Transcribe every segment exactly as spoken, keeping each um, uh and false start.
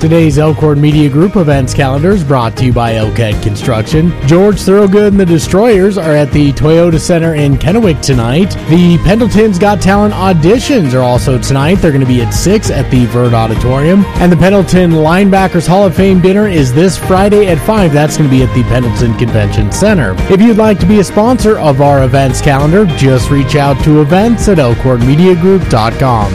Today's Elkhorn Media Group events calendar is brought to you by Elkhead Construction. George Thorogood and the Destroyers are at the Toyota Center in Kennewick tonight. The Pendleton's Got Talent auditions are also tonight. They're going to be at six at the Verd Auditorium. And the Pendleton Linebackers Hall of Fame dinner is this Friday at five. That's going to be at the Pendleton Convention Center. If you'd like to be a sponsor of our events calendar, just reach out to events at elkhorn media group dot com.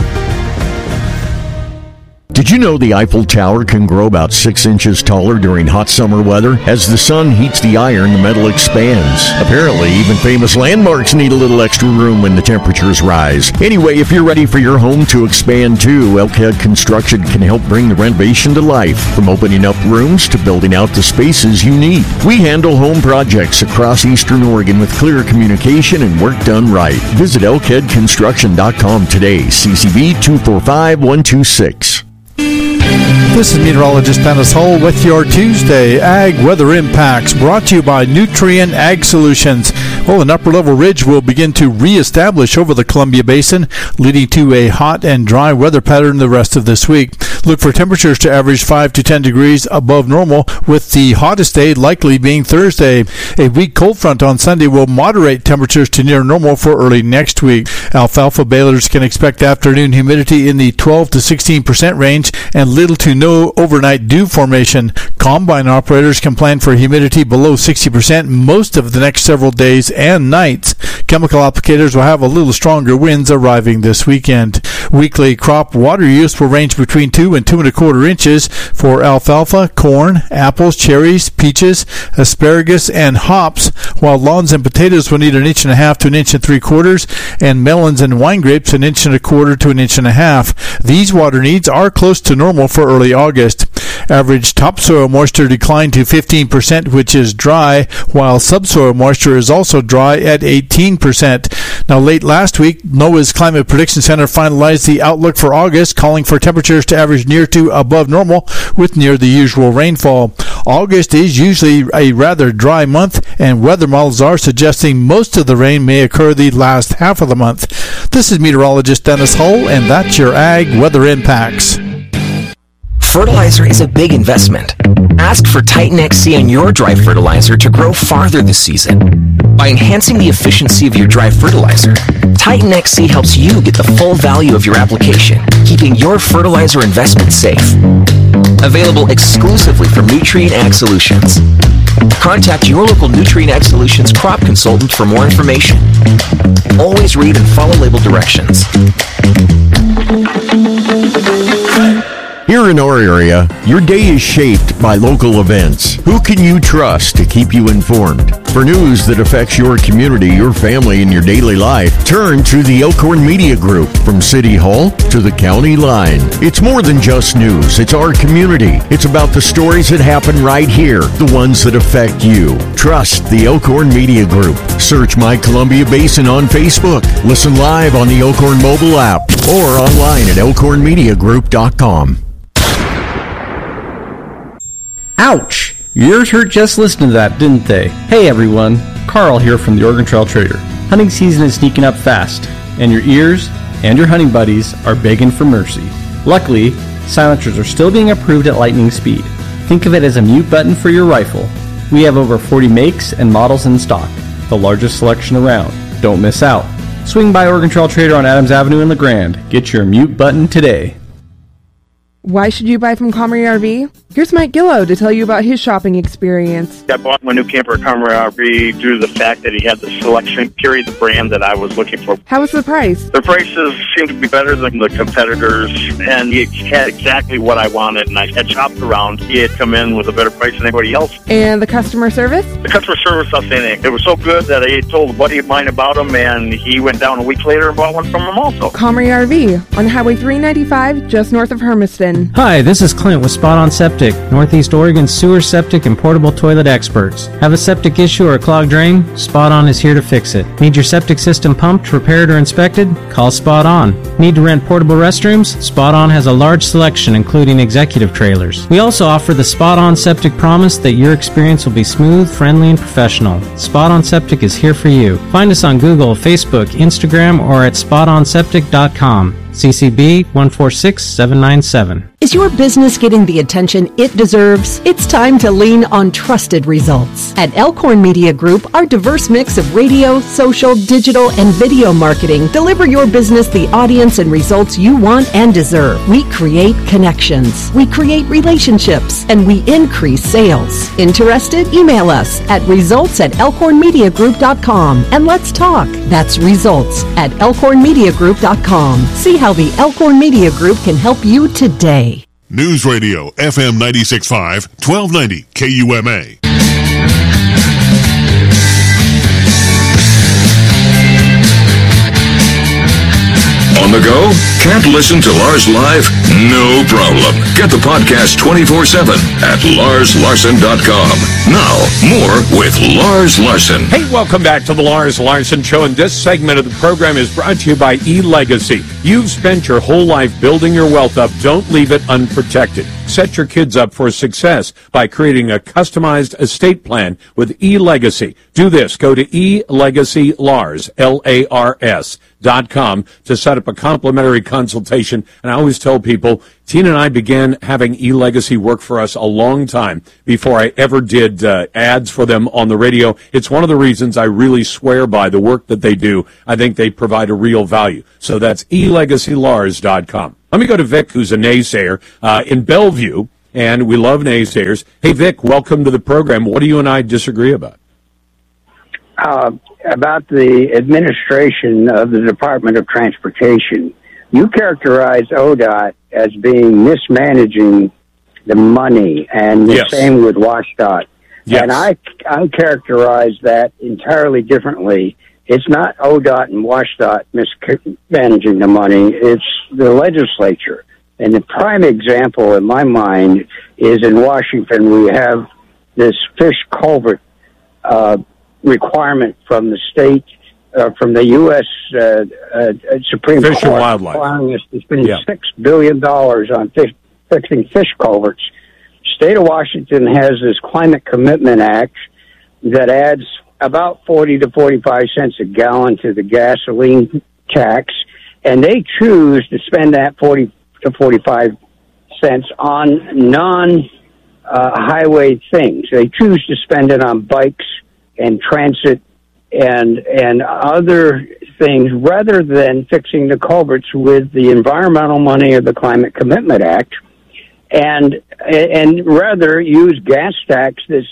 Did you know the Eiffel Tower can grow about six inches taller during hot summer weather? As the sun heats the iron, the metal expands. Apparently, even famous landmarks need a little extra room when the temperatures rise. Anyway, if you're ready for your home to expand too, Elkhead Construction can help bring the renovation to life, from opening up rooms to building out the spaces you need. We handle home projects across Eastern Oregon with clear communication and work done right. Visit elkhead construction dot com today. C C B two four five one two six. This is meteorologist Dennis Hull with your Tuesday Ag Weather Impacts, brought to you by Nutrien Ag Solutions. Well, an upper-level ridge will begin to reestablish over the Columbia Basin, leading to a hot and dry weather pattern the rest of this week. Look for temperatures to average five to ten degrees above normal, with the hottest day likely being Thursday. A weak cold front on Sunday will moderate temperatures to near normal for early next week. Alfalfa balers can expect afternoon humidity in the twelve to sixteen percent range and little to no overnight dew formation. Combine operators can plan for humidity below sixty percent most of the next several days and nights. Chemical applicators will have a little stronger winds arriving this weekend. Weekly crop water use will range between two and two and a quarter inches for alfalfa, corn, apples, cherries, peaches, asparagus, and hops, while lawns and potatoes will need an inch and a half to an inch and three quarters, and melons and wine grapes an inch and a quarter to an inch and a half. These water needs are close to normal for early August. Average topsoil moisture declined to fifteen percent, which is dry, while subsoil moisture is also dry at eighteen percent. Now, late last week, NOAA's Climate Prediction Center finalized the outlook for August, calling for temperatures to average near to above normal with near the usual rainfall. August is usually a rather dry month, and weather models are suggesting most of the rain may occur the last half of the month. This is meteorologist Dennis Hull, and that's your Ag Weather Impacts. Fertilizer is a big investment. Ask for Titan X C on your dry fertilizer to grow farther this season. By enhancing the efficiency of your dry fertilizer, Titan X C helps you get the full value of your application, keeping your fertilizer investment safe. Available exclusively from Nutrien Ag Solutions. Contact your local Nutrien Ag Solutions crop consultant for more information. Always read and follow label directions. Here in our area, your day is shaped by local events. Who can you trust to keep you informed? For news that affects your community, your family, and your daily life, turn to the Elkhorn Media Group. From City Hall to the county line. It's more than just news. It's our community. It's about the stories that happen right here, the ones that affect you. Trust the Elkhorn Media Group. Search My Columbia Basin on Facebook. Listen live on the Elkhorn mobile app or online at elkhorn media group dot com. Ouch! Your ears hurt just listening to that, didn't they? Hey everyone, Carl here from the Oregon Trail Trader. Hunting season is sneaking up fast, and your ears and your hunting buddies are begging for mercy. Luckily, silencers are still being approved at lightning speed. Think of it as a mute button for your rifle. We have over forty makes and models in stock, the largest selection around. Don't miss out. Swing by Oregon Trail Trader on Adams Avenue in LeGrand. Get your mute button today. Why should you buy from Comrie R V? Here's Mike Gillow to tell you about his shopping experience. I bought my new camper at Comrie R V due to the fact that he had the selection, carried the brand that I was looking for. How was the price? The prices seemed to be better than the competitors, and he had exactly what I wanted, and I had shopped around. He had come in with a better price than anybody else. And the customer service? The customer service, outstanding. It was so good that I told a buddy of mine about him, and he went down a week later and bought one from him also. Comrie R V on Highway three ninety-five, just north of Hermiston. Hi, this is Clint with Spot On Septic, Northeast Oregon's sewer, septic, and portable toilet experts. Have a septic issue or a clogged drain? Spot On is here to fix it. Need your septic system pumped, repaired, or inspected? Call Spot On. Need to rent portable restrooms? Spot On has a large selection, including executive trailers. We also offer the Spot On Septic promise that your experience will be smooth, friendly, and professional. Spot On Septic is here for you. Find us on Google, Facebook, Instagram, or at spot on septic dot com. C C B one four six seven nine seven. Is your business getting the attention it deserves? It's time to lean on trusted results. At Elkhorn Media Group, our diverse mix of radio, social, digital, and video marketing deliver your business the audience and results you want and deserve. We create connections, we create relationships, and we increase sales. Interested? Email us at results at elkhorn media group dot com and let's talk. That's results at elkhorn media group dot com. See how the Elkhorn Media Group can help you today. News Radio, F M ninety-six point five, twelve ninety K U M A. On the go? Can't listen to Lars live? No problem. Get the podcast twenty-four seven at lars larson dot com. Now, more with Lars Larson. Hey, welcome back to the Lars Larson Show, and this segment of the program is brought to you by eLegacy. You've spent your whole life building your wealth up. Don't leave it unprotected. Set your kids up for success by creating a customized estate plan with eLegacy. Do this. Go to eLegacyLars, L A R S, dot com to set up a complimentary consultation. And I always tell people, Tina and I began having eLegacy work for us a long time before I ever did uh, ads for them on the radio. It's one of the reasons I really swear by the work that they do. I think they provide a real value. So that's e legacy lars dot com. Let me go to Vic, who's a naysayer uh, in Bellevue, and we love naysayers. Hey, Vic, welcome to the program. What do you and I disagree about? Uh, about the administration of the Department of Transportation. You characterize O D O T as being mismanaging the money, and the yes. same with WashDOT. Yes. And I, I characterize that entirely differently. It's not O D O T and WashDOT mismanaging the money. It's the legislature. And the prime example in my mind is in Washington. We have this fish culvert uh, requirement from the state, uh, from the U S Uh, uh, Supreme Fish Court, and Wildlife. allowing us to spend Yeah. six billion dollars on fish, fixing fish culverts. State of Washington has this Climate Commitment Act that adds about forty to forty-five cents a gallon to the gasoline tax, and they choose to spend that forty to forty-five cents on non-highway uh, things. They choose to spend it on bikes and transit and and other things rather than fixing the culverts with the environmental money of the Climate Commitment Act, and and rather use gas tax that's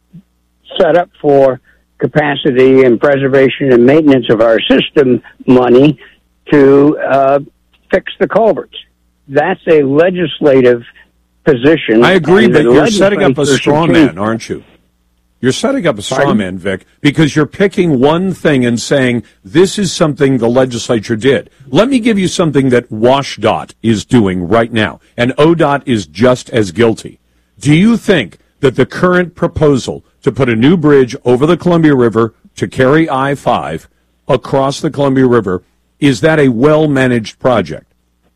set up for capacity and preservation and maintenance of our system money to uh, fix the culverts. That's a legislative position. I agree, but you're setting up a legislature straw should man, change. aren't you? You're setting up a straw Pardon? man, Vic, because you're picking one thing and saying this is something the legislature did. Let me give you something that WashDOT is doing right now, and O D O T is just as guilty. Do you think that the current proposal to put a new bridge over the Columbia River to carry I five across the Columbia River, is that a well-managed project?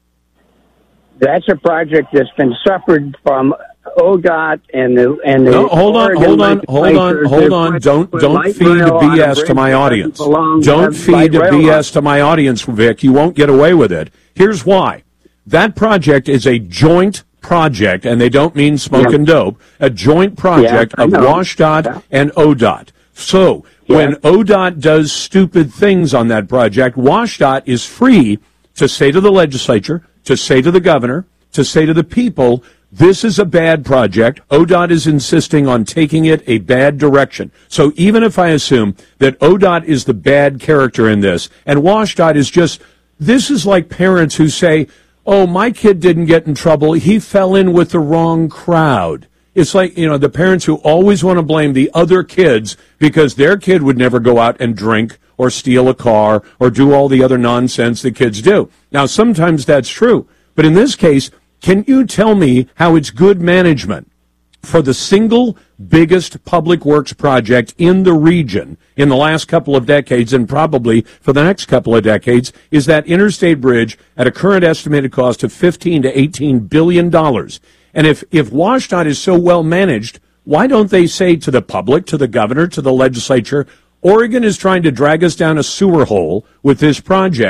That's a project that's been suffered from O D O T and the and the. No, hold on, Oregon hold on, hold on, legislatures. hold They've on. put- Don't put don't light feed rail the on a B S to bridge my that doesn't audience. belong to Don't have feed light the rail B on S to my audience, Vic. You won't get away with it. Here's why. That project is a joint project, and they don't mean smoke Yeah. and dope, a joint project Yeah, I of know. WashDOT Yeah. and O D O T. So when O D O T does stupid things on that project, WashDOT is free to say to the legislature, to say to the governor, to say to the people, this is a bad project. O D O T is insisting on taking it a bad direction. So even if I assume that O D O T is the bad character in this, and WashDOT is just, this is like parents who say, oh, my kid didn't get in trouble. He fell in with the wrong crowd. It's like, you know, the parents who always want to blame the other kids because their kid would never go out and drink or steal a car or do all the other nonsense that kids do. Now, sometimes that's true. But in this case, can you tell me how it's good management for the single biggest public works project in the region in the last couple of decades, and probably for the next couple of decades, is that interstate bridge at a current estimated cost of fifteen to eighteen billion dollars? And if, if WashDOT is so well managed, why don't they say to the public, to the governor, to the legislature, Oregon is trying to drag us down a sewer hole with this project.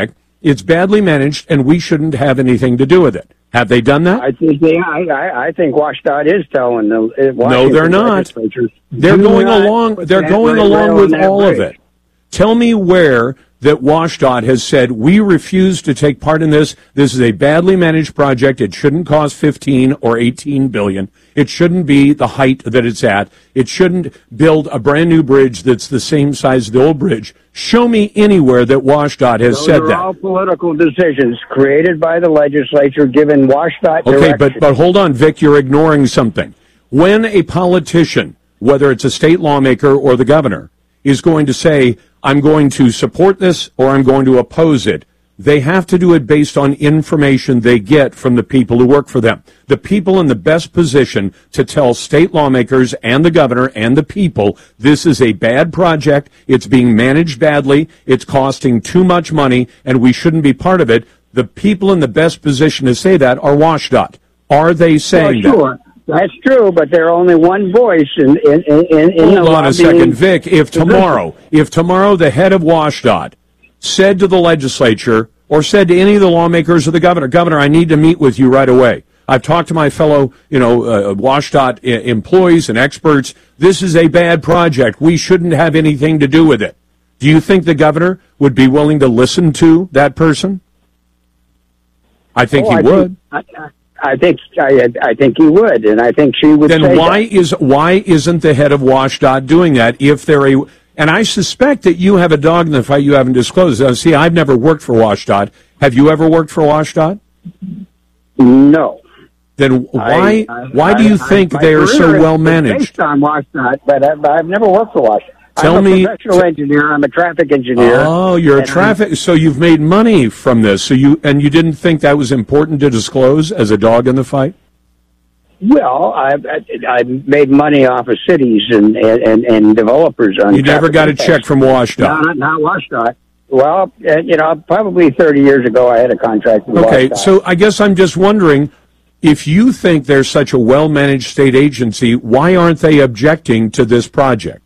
it's badly managed, and we shouldn't have anything to do with it. Have they done that? I think they, I, I, I think WashDOT is telling the uh, no, they're not. They're going along. They're going along with all of it. Tell me where that WashDOT has said we refuse to take part in this. This is a badly managed project. It shouldn't cost fifteen or eighteen billion. It shouldn't be the height that it's at. It shouldn't build a brand new bridge that's the same size as the old bridge. Show me anywhere that WashDOT has Those said are that. all political decisions created by the legislature, given WashDOT Okay, direction. but but hold on, Vic. You're ignoring something. When a politician, whether it's a state lawmaker or the governor, is going to say, I'm going to support this or I'm going to oppose it, they have to do it based on information they get from the people who work for them. The people in the best position to tell state lawmakers and the governor and the people, this is a bad project, it's being managed badly, it's costing too much money, and we shouldn't be part of it. The people in the best position to say that are WashDOT. Are they saying well, sure. that? That's true, but there are only one voice in in in, in Hold the on a second, Vic. If tomorrow, if tomorrow the head of WashDOT said to the legislature or said to any of the lawmakers or the governor, Governor, I need to meet with you right away. I've talked to my fellow, you know, uh, WashDOT I- employees and experts. This is a bad project. We shouldn't have anything to do with it. Do you think the governor would be willing to listen to that person? I think oh, he I would. Think, I, I think I, I think he would, and I think she would. Then say why that. is why isn't the head of WashDOT doing that? If they're a and I suspect that you have a dog in the fight you haven't disclosed. Uh, see, I've never worked for WashDOT. Have you ever worked for WashDOT? No. Then why I, I, why do you I, think I, they are so is- well is managed? Based on WashDOT, but I've, I've never worked for WashDOT. Tell I'm a me- professional engineer. I'm a traffic engineer. Oh, you're a and I'm- traffic. So you've made money from this. So you and you didn't think that was important to disclose as a dog in the fight? Well, I've I made money off of cities and and, and developers on. You never traffic got a impacts. check from WashDOT. Not, not WashDOT. Well, uh, you know, probably thirty years ago, I had a contract with Okay, WashDOT. so I guess I'm just wondering, if you think they're such a well-managed state agency, why aren't they objecting to this project?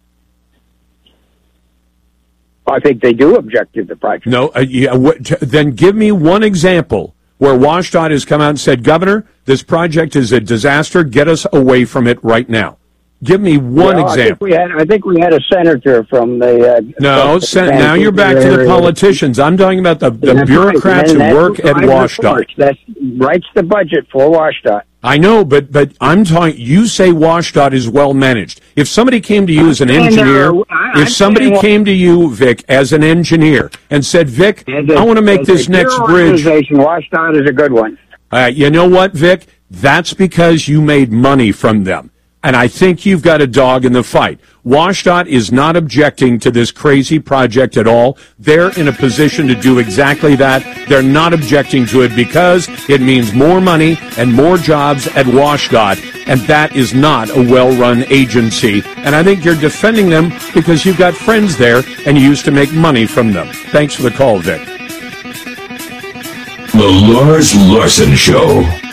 I think they do object to the project. No, uh, yeah, what, t- then give me one example where WashDOT has come out and said, Governor, this project is a disaster. Get us away from it right now. Give me one Well, I think example. we had. I think we had a senator from the. Uh, No, sen- now you're back to the politicians. I'm talking about the, the That's bureaucrats right. And who that's work at who drives the WashDOT. force. That writes the budget for WashDOT. I know, but but I'm talking. You say WashDOT is well managed. If somebody came to you as an saying engineer, they're- I- if I'm somebody saying- came to you, Vic, as an engineer, and said, Vic, As a- I want to make as this a next pure bridge. Organization, WashDOT is a good one. Uh, you know what, Vic? That's because you made money from them. And I think you've got a dog in the fight. WashDOT is not objecting to this crazy project at all. They're in a position to do exactly that. They're not objecting to it because it means more money and more jobs at WashDOT. And that is not a well-run agency. And I think you're defending them because you've got friends there and you used to make money from them. Thanks for the call, Vic. The Lars Larson Show.